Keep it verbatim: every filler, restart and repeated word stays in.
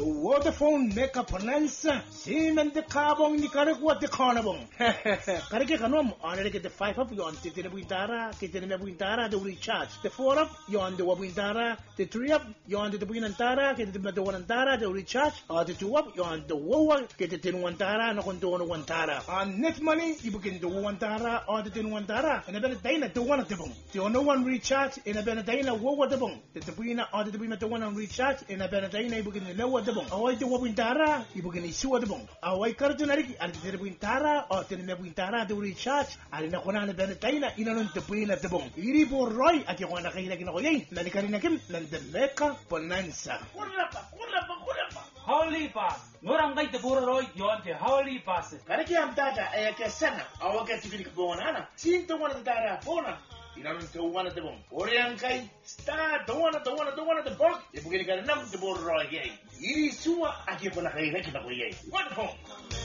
The Vodafone Mega Bonanza. Simen the carbon ni karikuwa the carnabon. Karike kanom on the five up yon titine buintara, kitine buintara, the recharge. The four up yon the wabuintara, the three up yon the buintara, get the one the recharge, or the two up yon the wowa, get the tin one tara, no contono one tara. On net money, you begin the one tara or the tin one tara, and a better dana the one of the bone. The no one recharge in a better dana wowa the bone. The buina or the buina the one on recharge in a better dana, you begin the lower the bone. Away the wabuintara, you begin the sewer the bone. Away cartonari and the buintara or the buintara the recharge, and in a one better dana in a the buina the bone. Iri for Roy at your one of the Nakarina Kim, and the Mecca Bonanza. Holy pass. Nurang kay taburo roy yon te holy pass. Kariki am dada ay kesana awa ka tigil ko bonana. Sinto wana dada bona. Inaron to wana de bon. Oriang kay sta do wana do wana do wana de bon. E bugili ka nam de boro roy gay. Iri suwa ake bona kay rekina ko yey. What home?